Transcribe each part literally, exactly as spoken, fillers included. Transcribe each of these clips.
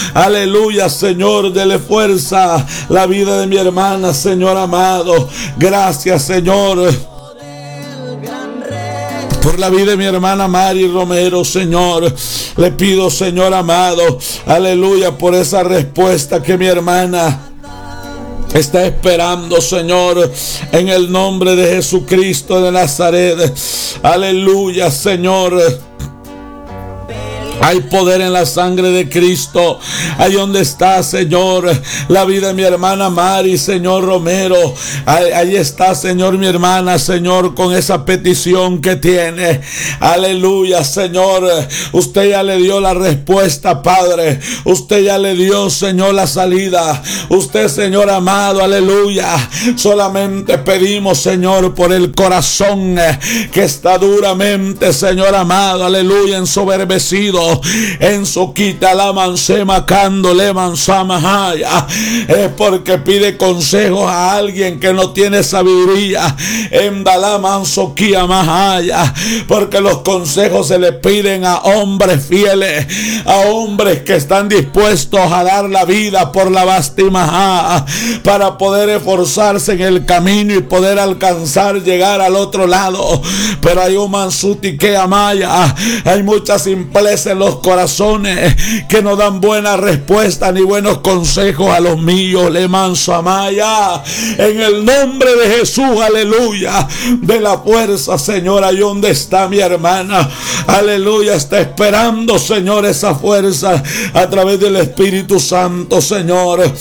Aleluya, Señor, dele fuerza la vida de mi hermana, Señor amado. Gracias, Señor, por la vida de mi hermana Mari Romero, Señor. Le pido, Señor amado, aleluya, por esa respuesta que mi hermana está esperando, Señor, en el nombre de Jesucristo de Nazaret. Aleluya, Señor. Hay poder en la sangre de Cristo. Ahí donde está, Señor, la vida de mi hermana Mari, Señor Romero. Ahí, ahí está, Señor, mi hermana, Señor, con esa petición que tiene. Aleluya, Señor. Usted ya le dio la respuesta, Padre. Usted ya le dio, Señor, la salida. Usted, Señor amado, aleluya. Solamente pedimos, Señor, por el corazón que está duramente, Señor amado, aleluya, ensoberbecido. En su quita la mansema cando le mansamahaya. Es porque pide consejos a alguien que no tiene sabiduría. En dalamansoquia mahaya. Porque los consejos se le piden a hombres fieles, a hombres que están dispuestos a dar la vida por la bastimajá, para poder esforzarse en el camino y poder alcanzar, llegar al otro lado. Pero hay un mansuti que amaya. Hay mucha simpleza en los corazones que no dan buena respuesta ni buenos consejos a los míos. Le manso amaya. En el nombre de Jesús, aleluya, de la fuerza, Señor. Ahí donde está mi hermana, aleluya, está esperando, Señor, esa fuerza a través del Espíritu Santo, Señor.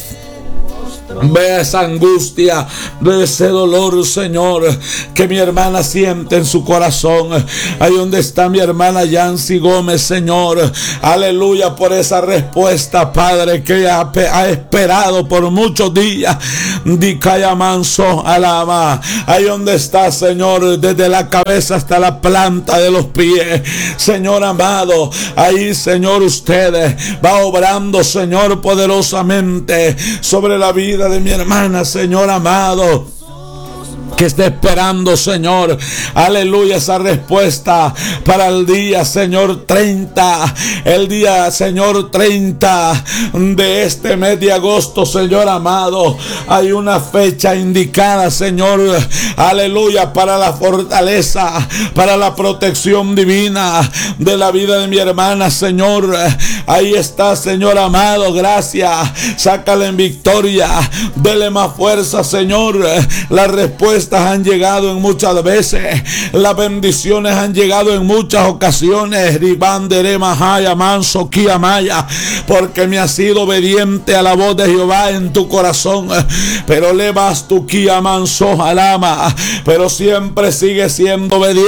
Ve esa angustia, ve ese dolor, Señor, que mi hermana siente en su corazón. Ahí donde está mi hermana Yancy Gómez, Señor. Aleluya, por esa respuesta, Padre, que ha, ha esperado por muchos días. Dicaya manso alama. Ahí donde está, Señor, desde la cabeza hasta la planta de los pies. Señor amado, ahí, Señor, usted va obrando, Señor, poderosamente sobre la vida de mi hermana, Señor amado, que está esperando, Señor, aleluya, esa respuesta para el día, Señor, treinta, el día, Señor, treinta de este mes de agosto, Señor amado. Hay una fecha indicada, Señor, aleluya, para la fortaleza, para la protección divina de la vida de mi hermana, Señor. Ahí está, Señor amado, gracias, sácala en victoria, dele más fuerza, Señor. La respuesta han llegado en muchas veces, las bendiciones han llegado en muchas ocasiones, porque me has sido obediente a la voz de Jehová en tu corazón. Pero le vas tu kia manso alama, pero siempre sigue siendo obediente